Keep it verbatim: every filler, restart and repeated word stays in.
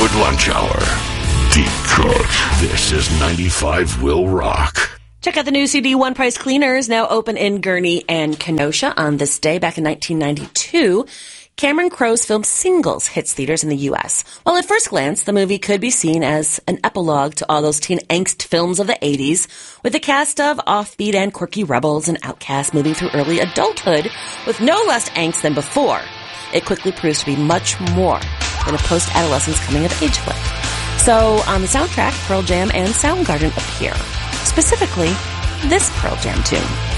Hollywood Lunch Hour. Deep Cut. This is ninety-five Will Rock. Check out the new C D One Price Cleaners, now open in Gurnee and Kenosha. On this day, back in nineteen ninety-two, Cameron Crowe's film Singles hits theaters in the U S. While at first glance, the movie could be seen as an epilogue to all those teen angst films of the eighties, with a cast of offbeat and quirky rebels and outcasts moving through early adulthood with no less angst than before. It quickly proves to be much more than a post-adolescence coming-of-age flick. So, on the soundtrack, Pearl Jam and Soundgarden appear. Specifically, this Pearl Jam tune.